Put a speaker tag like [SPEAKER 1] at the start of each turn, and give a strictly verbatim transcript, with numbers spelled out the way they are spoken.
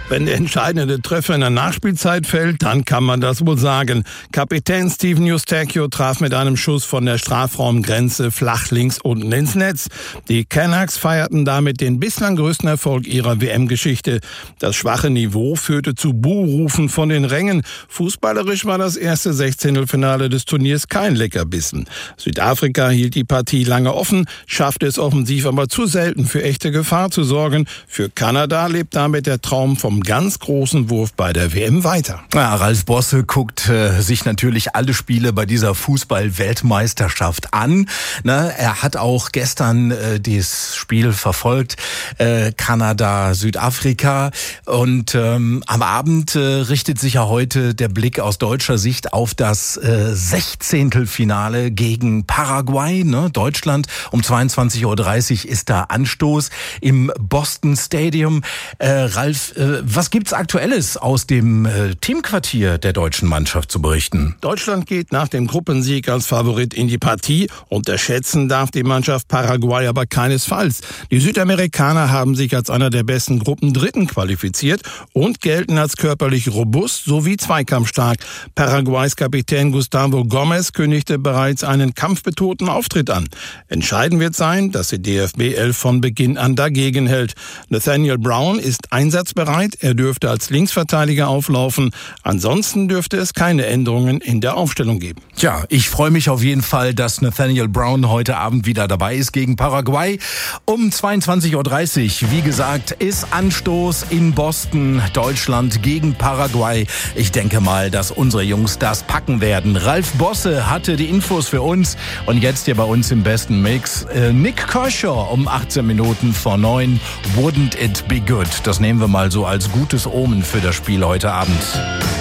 [SPEAKER 1] Wenn der entscheidende Treffer in der Nachspielzeit fällt, dann kann man das wohl sagen. Kapitän Steven Eustachio traf mit einem Schuss von der Strafraumgrenze flach links unten ins Netz. Die Canucks feierten damit den bislang größten Erfolg ihrer W M-Geschichte. Das schwache Niveau führte zu Buhrufen von den Rängen. Fußballerisch war das erste Sechzehntelfinale des Turniers kein Leckerbissen. Südafrika hielt die Partie lange offen, schaffte es offensiv aber zu selten für echte Gefahr zu sorgen. Für Kanada lebt damit der Traum vom ganz großen Wurf bei der W M weiter.
[SPEAKER 2] Ja, Ralf Bosse guckt äh, sich natürlich alle Spiele bei dieser Fußball-Weltmeisterschaft an. Ne, er hat auch gestern äh, dieses Spiel verfolgt, äh, Kanada, Südafrika. Und ähm, am Abend äh, richtet sich ja heute der Blick aus deutscher Sicht auf das äh, Sechzehntelfinale gegen Paraguay. Ne? Deutschland um zweiundzwanzig Uhr dreißig ist da Anstoß im Boston Stadium. Äh, Ralf, äh, was gibt's Aktuelles aus dem äh, Teamquartier der deutschen Mannschaft zu berichten?
[SPEAKER 1] Deutschland geht nach dem Gruppensieg als Favorit in die Partie. Unterschätzen darf die Mannschaft Paraguay aber keinesfalls. Die Südamerikaner haben sich als einer der besten Gruppendritten qualifiziert und gelten als körperlich robust sowie zweikampfstark. Paraguays Kapitän Gustavo Gomez kündigte bereits einen kampfbetonten Auftritt an. Entscheidend wird sein, dass die D F B elf von Beginn an dagegen hält. Nathaniel Brown ist einsatzbereit, er dürfte als Linksverteidiger auflaufen. Ansonsten dürfte es keine Änderungen in der Aufstellung geben.
[SPEAKER 2] Tja, ich freue mich auf jeden Fall, dass Nathaniel Brown heute Abend wieder dabei ist gegen Paraguay. Um zweiundzwanzig Uhr dreißig, wie gesagt, ist Anstoß in Boston, Deutschland gegen Paraguay. Ich denke mal, dass unsere Jungs das packen werden. Ralf Bosse hatte die Infos für uns und jetzt hier bei uns im besten Mix äh, Nick Kershaw um achtzehn Minuten vor neun. Wouldn't it be good? Das nehmen wir mal so als gutes Omen für das Spiel heute Abend.